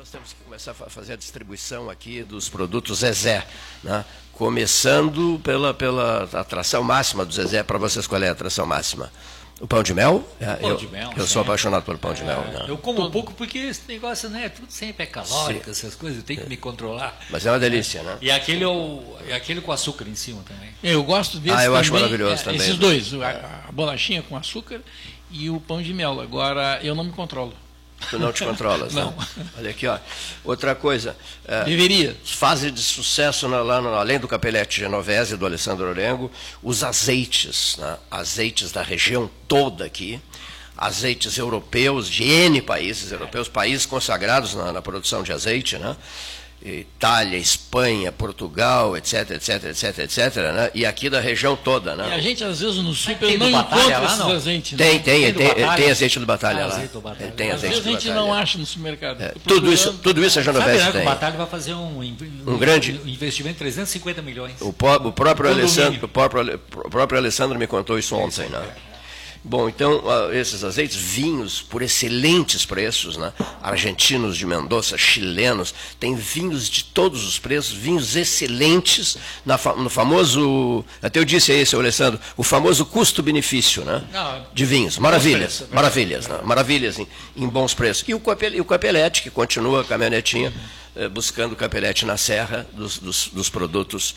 nós temos que começar a fazer a distribuição aqui dos produtos Zezé, né? Começando pela atração máxima do Zezé. Para vocês, qual é a atração máxima? O pão de mel? Pão de mel, eu sou apaixonado pelo pão de mel. Né? Eu como pouco porque esse negócio, né, tudo sempre é calórico, essas coisas, eu tenho que me controlar. Mas é uma delícia, né? E aquele com açúcar em cima também. Eu gosto desse eu também, acho maravilhoso também. Esses dois, a bolachinha com açúcar e o pão de mel. Agora, eu não me controlo. Tu não te controlas, não. Né? Olha aqui, ó. Outra coisa. Deveria. Fase de sucesso, além do Capelete Genovese, do Alessandro Orengo, os azeites, né? Azeites da região toda aqui, azeites europeus, de N países europeus, países consagrados na produção de azeite, né? Itália, Espanha, Portugal, etc, etc, etc, etc, né? E aqui da região toda, né? E a gente, às vezes, no super não Batalha, encontra esses não? azeites. Tem azeite do Batalha lá. Azeite do Batalha. Tem Às azeite vezes do a gente Batalha. não acha no supermercado. Tudo isso a Genovese Sabe, né, que tem. o Batalha vai fazer um grande investimento de 350 milhões. O próprio Alessandro me contou isso ontem, né? Bom, então, esses azeites, vinhos por excelentes preços, né? Argentinos de Mendoza, chilenos, tem vinhos de todos os preços, vinhos excelentes, no famoso, até eu disse aí, seu Alessandro, o famoso custo-benefício, né? De vinhos, maravilhas, né? Maravilhas em bons preços. E o Capelete, que continua a caminhonetinha, buscando o Capelete na serra dos produtos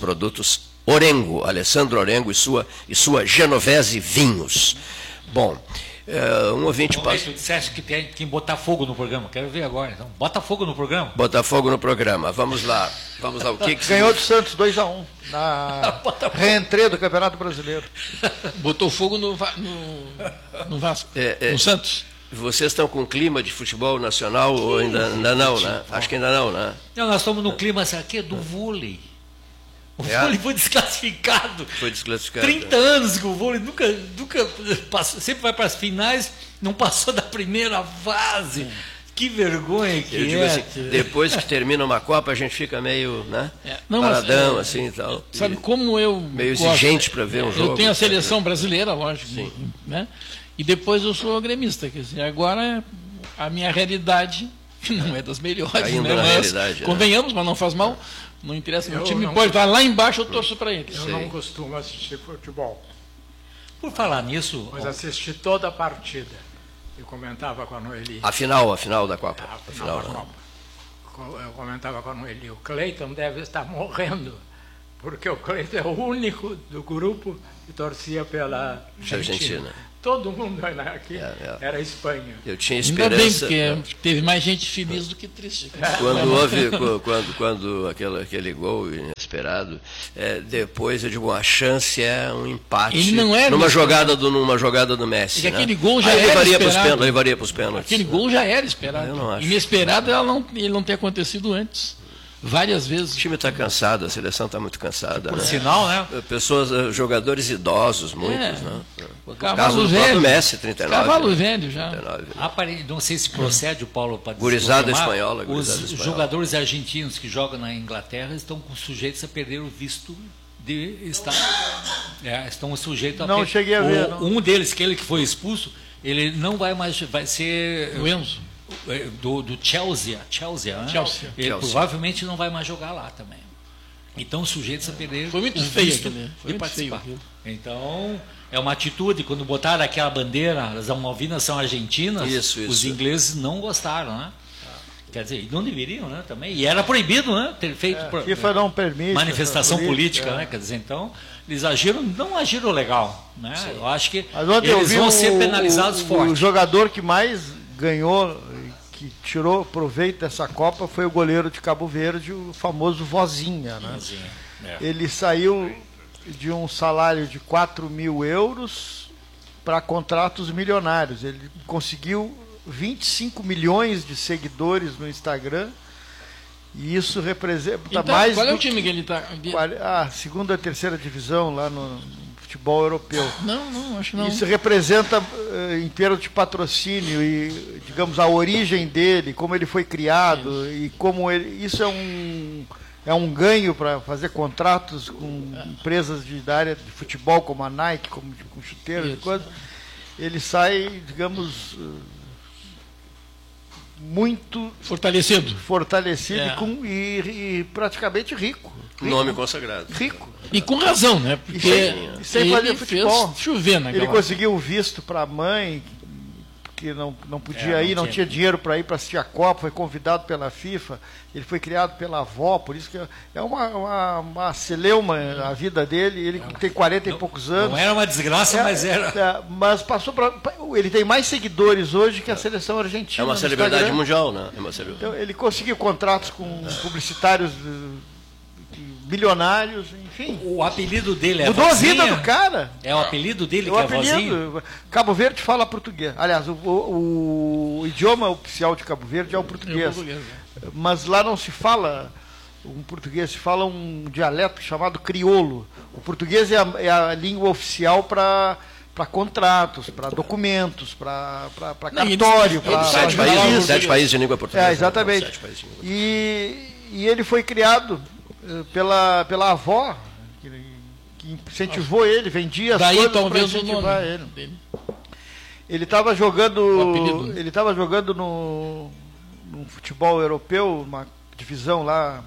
Orengo, Alessandro Orengo e sua Genovese Vinhos. Bom, um ouvinte passa. Tu disseste que tem que botar fogo no programa, quero ver agora. Então, bota fogo no programa. Botar fogo no programa, vamos lá. O que ganhou do Santos 2-1 na reentrée do Campeonato Brasileiro. Botou fogo no Vasco, no Santos. Vocês estão com clima de futebol nacional ou ainda não, né? Acho que ainda não, né? Não, nós estamos no clima aqui do vôlei. O vôlei foi desclassificado. Foi desclassificado. 30 anos que o vôlei nunca passou, sempre vai para as finais, não passou da primeira fase. Que vergonha que digo assim, depois que termina uma Copa, a gente fica meio, né? Paradão, mas, assim e tal. Sabe como eu meio exigente para ver um jogo. Eu tenho a seleção brasileira, lógico, sim. Né? E depois eu sou gremista, quer dizer, agora a minha realidade não é das melhores, ainda né? Mas convenhamos, mas não faz mal. Não interessa, o time pode estar lá embaixo, eu torço para ele. Eu não costumo assistir futebol. Por falar nisso... Mas assisti toda a partida. Eu comentava com a Noeli. A final da Copa. A final da Copa. Eu comentava com a Noeli. O Cleiton deve estar morrendo, porque o Cleiton é o único do grupo que torcia pela Argentina. Todo mundo aqui era Espanha. Eu tinha esperança. Ainda bem, porque teve mais gente feliz do que triste. Quando aquele gol inesperado, depois eu digo, a chance é um empate. Ele não era numa jogada do Messi. E né? aquele gol já era esperado. Levaria para os pênaltis. Aquele gol já era esperado. Eu não acho. Inesperado ele não ter acontecido antes. Várias vezes. O time está cansado, a seleção está muito cansada. Por sinal, né? Jogadores idosos, muitos, né? O Cavalo velho. Messi, 39. Cavalo velho já. 39, não sei se procede, o Paulo, para gurizada espanhola. Os jogadores argentinos que jogam na Inglaterra estão sujeitos a perder o visto de estar. Estão sujeitos a não cheguei a ver. Um deles, aquele que foi expulso, ele não vai mais. Vai ser. O Enzo. Do Chelsea, né? Chelsea. Ele provavelmente não vai mais jogar lá também. Então, sujeitos a perder foi muito o feio visto foi de participar. Feio. Então, é uma atitude. Quando botaram aquela bandeira, as Malvinas são argentinas, isso. Os ingleses não gostaram, né? Quer dizer, não deveriam, né? Também. E era proibido, né? Ter feito FIFA não permite, manifestação política, né? Quer dizer, então, eles não agiram legal, né? Sim. Eu acho que eles vão ser penalizados forte. O jogador que mais ganhou, que tirou proveito dessa Copa, foi o goleiro de Cabo Verde, o famoso Vozinha, né? Ele saiu de um salário de 4.000 euros para contratos milionários. Ele conseguiu 25 milhões de seguidores no Instagram, e isso representa então, mais... Qual é o time que ele está? A segunda e terceira divisão lá no futebol europeu. Não, acho que não. Isso representa, em termos de patrocínio e, digamos, a origem dele, como ele foi criado, e como ele... Isso é um ganho para fazer contratos com empresas da área de futebol, como a Nike, com chuteiros e coisas. Ele sai, digamos, muito fortalecido e praticamente rico. Nome consagrado. Rico. E com razão, né? Porque sem fazer futebol. Fez chover naquela Ele conseguiu um visto para a mãe, que não podia ir, não tinha dinheiro para ir para assistir a Copa, foi convidado pela FIFA, ele foi criado pela avó, por isso que é uma celeuma a vida dele, ele tem 40 e poucos anos. Não era uma desgraça, mas era... mas passou para... Ele tem mais seguidores hoje que a seleção argentina. É uma celebridade mundial, né? Então, ele conseguiu contratos com publicitários bilionários, enfim. O apelido dele é Mudou Vozinha? a vida do cara. É o apelido dele O que é apelido, Vozinha? Cabo Verde fala português. Aliás, o idioma oficial de Cabo Verde é o português. Mas lá não se fala um português, se fala um dialeto chamado crioulo. O português é a língua oficial para contratos, para documentos, para cartório, para... 7 países de língua portuguesa. Exatamente. 7 países de língua portuguesa. E ele foi criado pela avó, que incentivou ele, vendia as coisas para incentivar ele. Dele. Ele estava jogando no futebol europeu, uma divisão lá,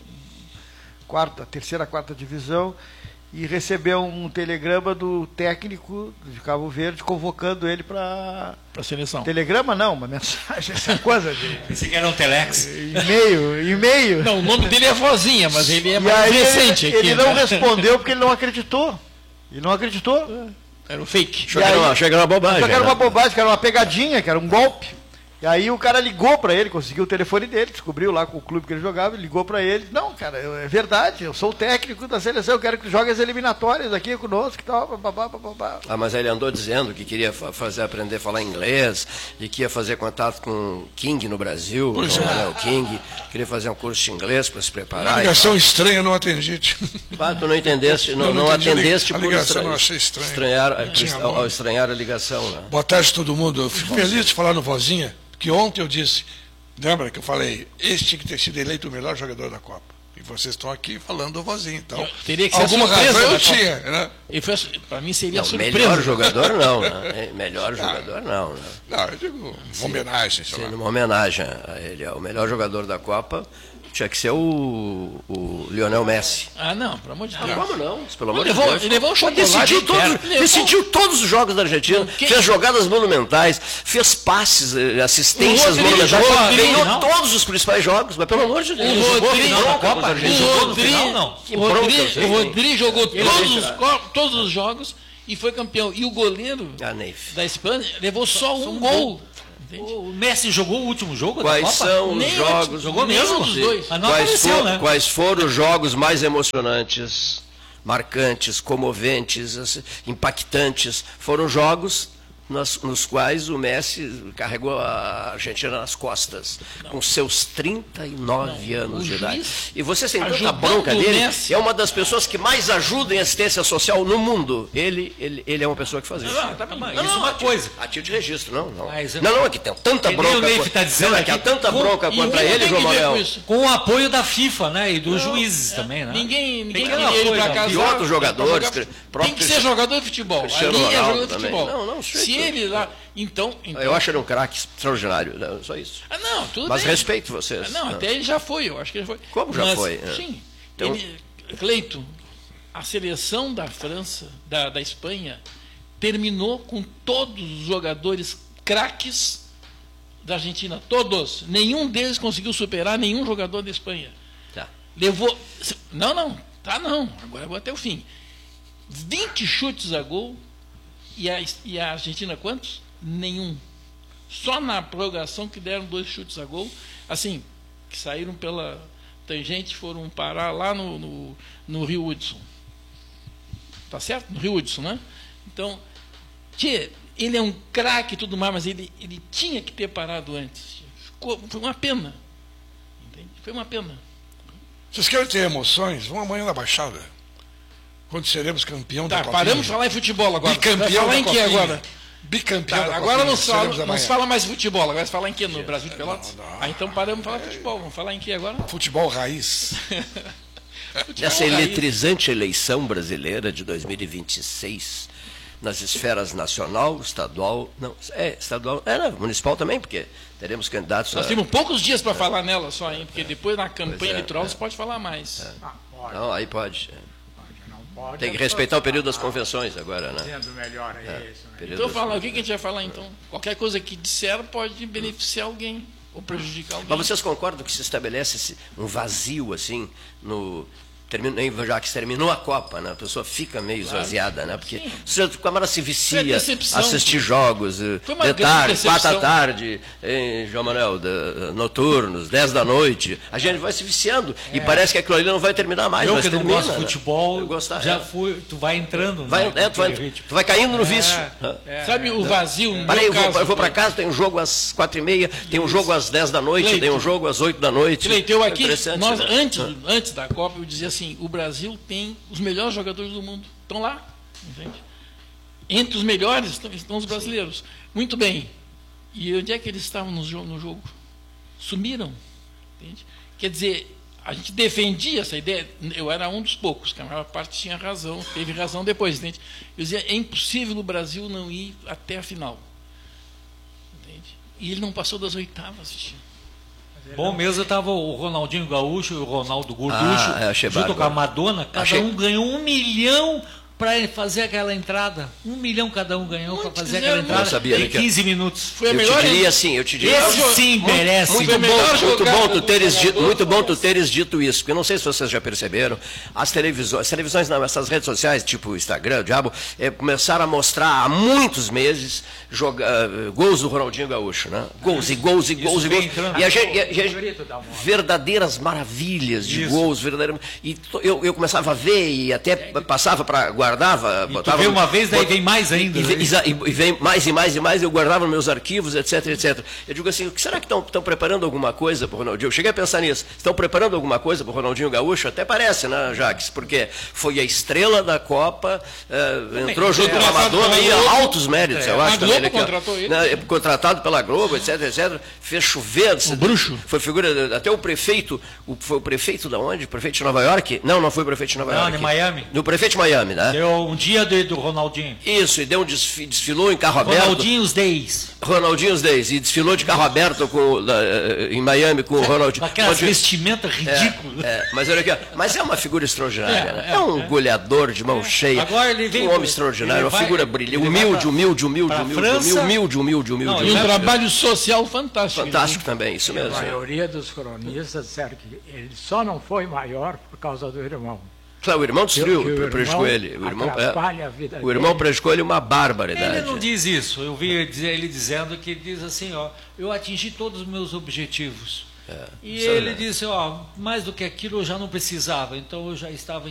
terceira, quarta divisão, e recebeu um telegrama do técnico de Cabo Verde convocando ele para a seleção. Telegrama não, uma mensagem, essa coisa de... Pensei que era um telex. E-mail. Não, o nome dele é Vozinha, mas ele é mais recente aqui. Ele não respondeu porque ele não acreditou. Ele não acreditou. Era um fake. Achei que era uma bobagem. Achou que era uma bobagem, que era uma pegadinha, que era um golpe. E aí o cara ligou para ele, conseguiu o telefone dele, descobriu lá com o clube que ele jogava, ligou para ele. Não, cara, é verdade, eu sou o técnico da seleção, eu quero que tu jogue as eliminatórias aqui conosco e tal. Mas ele andou dizendo que queria aprender a falar inglês e que ia fazer contato com o King no Brasil, o King, queria fazer um curso de inglês para se preparar. A ligação estranha, não atendi. Tu não entendeste, não atendeste a ligação, não achei estranha. Ao estranhar a ligação. Né? Boa tarde todo mundo, eu fico feliz de falar no Vozinha. Que ontem eu disse, lembra que eu falei, este tinha que ter sido eleito o melhor jogador da Copa. E vocês estão aqui falando do Vozinho. Então, teria que ser alguma razão eu tinha. Né? Para mim seria surpresa. Melhor jogador não, né? Melhor jogador não. Né? Não, eu digo uma homenagem. Sei lá. Uma homenagem a ele. O melhor jogador da Copa tinha que ser o Lionel Messi. Ah, não, pelo amor de Deus. Como não? Pelo amor de Deus. Ele levou um chocolate. Decidiu todos os jogos da Argentina, fez jogadas monumentais, fez passes, assistências monumentais, ganhou todos os principais jogos, mas pelo amor de Deus. O Rodrigo jogou todos os jogos e foi campeão. E o goleiro da Espanha levou só um gol. O Messi jogou o último jogo da Copa? Quais são os jogos? Jogou mesmo os dois. Mas não apareceu, né? Quais foram os jogos mais emocionantes, marcantes, comoventes, impactantes? Foram jogos nos quais o Messi carregou a Argentina nas costas, com seus 39 anos de idade. E você tem tanta bronca dele, é uma das pessoas que mais ajuda em assistência social no mundo. Ele é uma pessoa que faz isso. Isso é uma coisa. A título de registro, não, é que tem tanta bronca. O Neif está dizendo que há tanta bronca contra ele, João Manuel. Com o apoio da FIFA, né? E dos juízes também, né? Ninguém queria ele para casar. E outros jogadores. Tem que ser jogador de futebol. Ali é jogador de futebol. Se ele lá... Então, eu acho ele um craque extraordinário, só isso. Não, tudo Mas bem. respeito vocês. Não, até ele já foi, eu acho que ele foi. Como já foi? Sim. Então... Cleito, a seleção da França, da Espanha, terminou com todos os jogadores craques da Argentina, todos. Nenhum deles conseguiu superar nenhum jogador da Espanha. Tá. Levou... Não. Agora eu vou até o fim. 20 chutes a gol. E a Argentina quantos? Nenhum. Só na prorrogação que deram 2 chutes a gol, assim, que saíram pela tangente, foram parar lá no Rio Hudson. Tá certo? No Rio Hudson, né? Então, ele é um craque e tudo mais, mas ele tinha que ter parado antes. Foi uma pena. Entende? Foi uma pena. Vocês querem ter emoções? Vão amanhã na Baixada. Quando seremos campeão da Copinha. Paramos de falar em futebol agora. Bicampeão. Vai falar em que agora? Bicampeão da Copinha. Agora não se fala mais em futebol, agora vai se falar em que no Brasil de Pelotas? Não. Então paramos de falar de futebol. Vamos falar em que agora? Futebol raiz. Essa eletrizante eleição brasileira de 2026, nas esferas nacional, estadual, municipal também, porque teremos candidatos. Nós temos poucos dias para falar nela só, hein? Porque depois na campanha eleitoral você pode falar mais. Não, aí pode. Pode, tem que respeitar o período das convenções agora, né? Sendo melhor isso. Então fala, o que a gente vai falar então? Qualquer coisa que disser pode beneficiar alguém ou prejudicar alguém. Mas vocês concordam que se estabelece um vazio assim no já que terminou a Copa, né? A pessoa fica meio esvaziada, né? Porque o camarada se vicia a assistir jogos de tarde, 4 da tarde, João Manuel, noturnos, 10 da noite. A gente vai se viciando e parece que aquilo ali não vai terminar mais. Eu mas que não termina, gosto de futebol, tu vai entrando. Tu vai caindo no vício. Sabe o vazio? Eu vou para casa, tem um jogo às 4h30, tem um jogo às 10 da noite, tem um jogo às 8 da noite. Eu aqui, nós, antes da Copa, eu dizia assim, o Brasil tem os melhores jogadores do mundo. Estão lá. Entende? Entre os melhores estão os brasileiros. Muito bem. E onde é que eles estavam no jogo? Sumiram. Entende? Quer dizer, a gente defendia essa ideia. Eu era um dos poucos, que a maior parte tinha razão, teve razão depois. Entende? Eu dizia, é impossível o Brasil não ir até a final. Entende? E ele não passou das oitavas. Bom mesmo estava o Ronaldinho Gaúcho e o Ronaldo Gorducho, junto com a Madonna, cada um ganhou 1 milhão para fazer aquela entrada. 1 milhão cada um ganhou para fazer aquela entrada em 15 minutos. Foi a melhor. Eu te diria esse sim merece. Muito bom tu teres dito isso, porque eu não sei se vocês já perceberam, as televisões não, essas redes sociais, tipo o Instagram, o diabo, começaram a mostrar há muitos meses gols do Ronaldinho Gaúcho, né? Gols e gols e gols e gols. E a gente verdadeiras maravilhas de gols, e eu começava a ver e até passava para guardava, botava. Vê uma vez, daí vem mais ainda. E vem mais e mais e mais, eu guardava nos meus arquivos, etc, etc. Eu digo assim, será que estão preparando alguma coisa para o Ronaldinho? Eu cheguei a pensar nisso. Estão preparando alguma coisa para o Ronaldinho Gaúcho? Até parece, né, Jacques? Porque foi a estrela da Copa, entrou junto com a Madonna e altos méritos, eu acho. A Globo contratou ele. Contratado pela Globo, etc, etc. Fez chover. O bruxo. Foi figura, até o prefeito, foi o prefeito da onde? O prefeito de Nova York? Não foi o prefeito de Nova York. Não, de Miami. No prefeito de Miami, né? Deu um dia do Ronaldinho. Isso, e deu desfilou em carro aberto. Ronaldinho's Days. E desfilou de carro aberto em Miami com o Ronaldinho. Com aquelas vestimentas ridículas. Mas olha aqui, mas é uma figura extraordinária. Né? É um goleador de mão cheia. Agora ele vem, um homem extraordinário, uma figura brilhante. Humilde. E um trabalho social fantástico. Fantástico também, isso mesmo. A maioria dos cronistas disseram que ele só não foi maior por causa do irmão. Claro, o irmão destruiu, prejudicou ele. O irmão prejudicou ele uma barbaridade. Ele não diz isso. Eu vi ele dizendo que ele diz assim, eu atingi todos os meus objetivos. E ele disse, mais do que aquilo eu já não precisava, então eu já estava